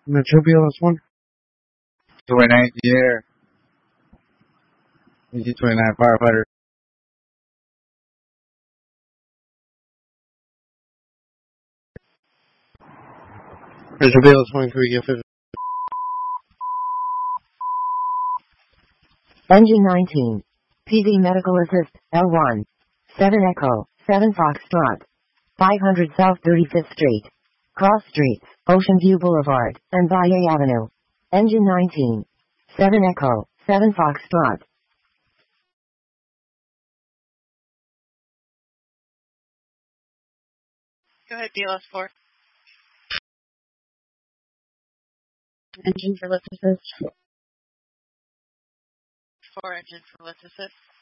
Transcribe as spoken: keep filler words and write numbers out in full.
Metro B L S one. twenty-nine here. E G twenty-nine firefighter. Metro B L S one, can we get fifty? Engine nineteen. P V Medical Assist, L one. seven Echo, seven Foxtrot. five hundred South thirty-fifth Street. Cross Streets, Ocean View Boulevard, and Valle Avenue. Engine nineteen. seven Echo, seven Foxtrot. Go ahead, B L S four. Engine for lift assist. Four engine for lift assist.